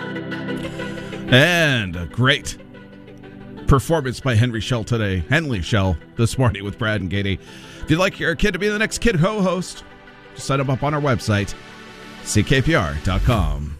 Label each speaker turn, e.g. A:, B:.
A: And a great performance by Henry Shell today. Henley Shell this morning with Brad and Katie. If you'd like your kid to be the next kid co-host, just sign them up on our website, ckpr.com.